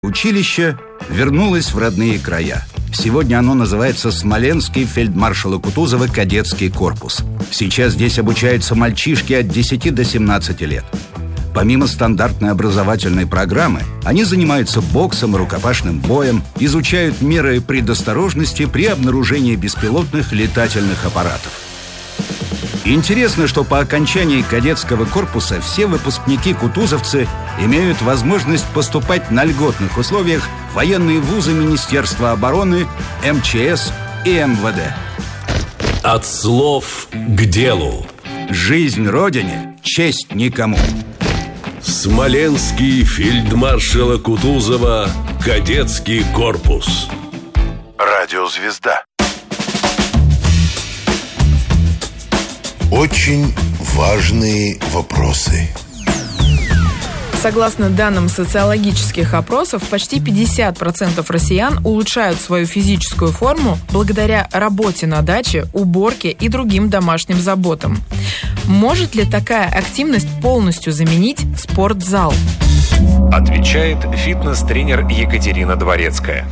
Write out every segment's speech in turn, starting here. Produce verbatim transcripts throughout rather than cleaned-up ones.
Училище вернулось в родные края. Сегодня оно называется Смоленский фельдмаршала Кутузова кадетский корпус. Сейчас здесь обучаются мальчишки от десяти до семнадцати лет. Помимо стандартной образовательной программы, они занимаются боксом и рукопашным боем, изучают меры предосторожности при обнаружении беспилотных летательных аппаратов. Интересно, что по окончании кадетского корпуса все выпускники-кутузовцы имеют возможность поступать на льготных условиях в военные вузы Министерства обороны, эм че эс и эм вэ дэ. От слов к делу. Жизнь Родине, честь никому. Смоленский фельдмаршала Кутузова кадетский корпус. Радиозвезда. Очень важные вопросы. Согласно данным социологических опросов, почти пятьдесят процентов россиян улучшают свою физическую форму благодаря работе на даче, уборке и другим домашним заботам. Может ли такая активность полностью заменить спортзал? Отвечает фитнес-тренер Екатерина Дворецкая.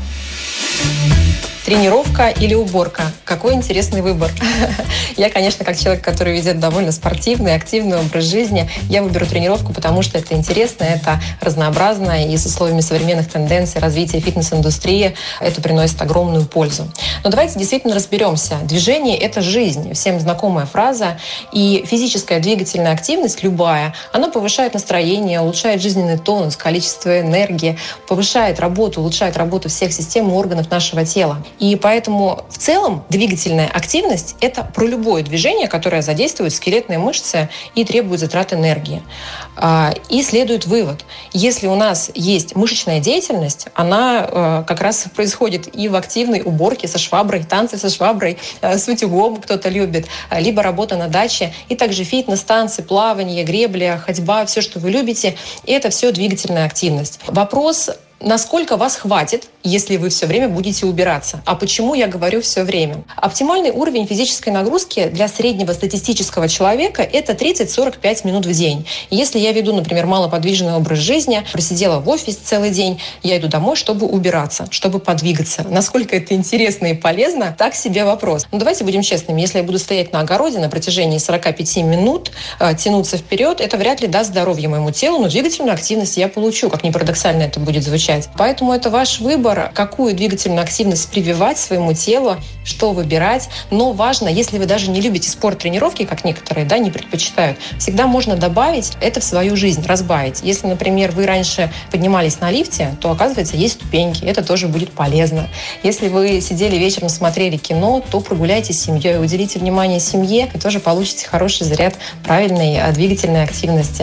Тренировка или уборка? Какой интересный выбор. Я, конечно, как человек, который ведет довольно спортивный, активный образ жизни, я выберу тренировку, потому что это интересно, это разнообразно, и с условиями современных тенденций развития фитнес-индустрии это приносит огромную пользу. Но давайте действительно разберемся. Движение – это жизнь. Всем знакомая фраза. И физическая двигательная активность, любая, она повышает настроение, улучшает жизненный тонус, количество энергии, повышает работу, улучшает работу всех систем и органов нашего тела. И поэтому в целом двигательная активность – это про любое движение, которое задействует скелетные мышцы и требует затрат энергии. И следует вывод. Если у нас есть мышечная деятельность, она как раз происходит и в активной уборке со шваброй, танцы со шваброй, с утюгом кто-то любит, либо работа на даче, и также фитнес, танцы, плавание, гребля, ходьба, все, что вы любите, это все двигательная активность. Вопрос: насколько вас хватит, если вы все время будете убираться? А почему я говорю все время? Оптимальный уровень физической нагрузки для среднего статистического человека – это тридцать-сорок пять минут в день. Если я веду, например, малоподвижный образ жизни, просидела в офисе целый день, я иду домой, чтобы убираться, чтобы подвигаться. Насколько это интересно и полезно – так себе вопрос. Но давайте будем честными. Если я буду стоять на огороде на протяжении сорока пяти минут, э, тянуться вперед, это вряд ли даст здоровье моему телу, но двигательную активность я получу, как ни парадоксально это будет звучать. Поэтому это ваш выбор, какую двигательную активность прививать своему телу, что выбирать. Но важно, если вы даже не любите спорт-тренировки, как некоторые, да, не предпочитают, всегда можно добавить это в свою жизнь, разбавить. Если, например, вы раньше поднимались на лифте, то, оказывается, есть ступеньки, это тоже будет полезно. Если вы сидели вечером, смотрели кино, то прогуляйтесь с семьей, уделите внимание семье, и тоже получите хороший заряд правильной двигательной активности.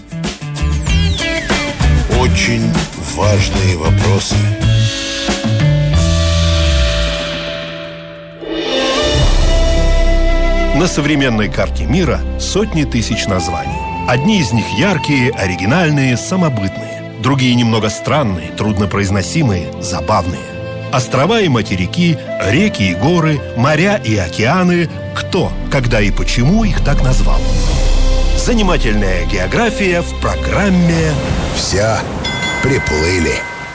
Очень важные вопросы. На современной карте мира сотни тысяч названий. Одни из них яркие, оригинальные, самобытные. Другие немного странные, труднопроизносимые, забавные. Острова и материки, реки и горы, моря и океаны. Кто, когда и почему их так назвал? Занимательная география в программе «Вся приплыли».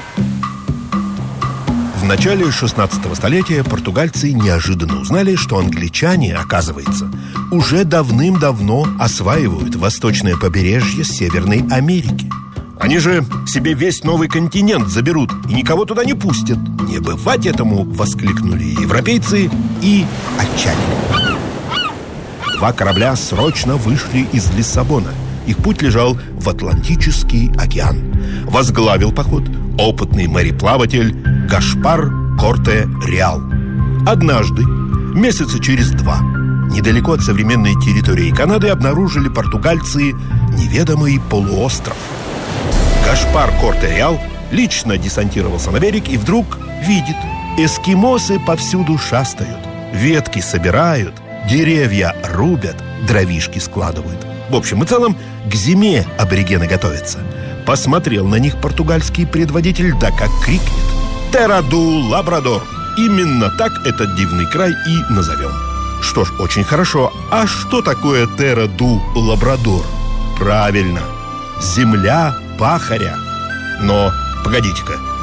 В начале шестнадцатого столетия португальцы неожиданно узнали, что англичане, оказывается, уже давным-давно осваивают восточное побережье Северной Америки. Они же себе весь новый континент заберут и никого туда не пустят. Не бывать этому, воскликнули европейцы и отчалили. Два корабля срочно вышли из Лиссабона. Их путь лежал в Атлантический океан. Возглавил поход опытный мореплаватель Гашпар Корте-Реал. Однажды, месяца через два, недалеко от современной территории Канады обнаружили португальцы неведомый полуостров. Гашпар Корте-Реал лично десантировался на берег и вдруг видит: эскимосы повсюду шастают, ветки собирают, деревья рубят, дровишки складывают. В общем и целом, к зиме аборигены готовятся. Посмотрел на них португальский предводитель, да как крикнет: «Терра ду Лабрадор!» Именно так этот дивный край и назовем. Что ж, очень хорошо. А что такое Терра ду Лабрадор? Правильно, земля пахаря. Но Погодите-ка,